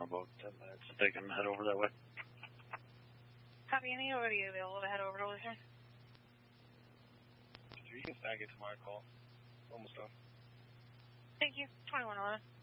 about 10 minutes if they can head over that way. Copy, any are you available to head over to Lutheran? You can snag it to my call. Almost done. Thank you. 2111.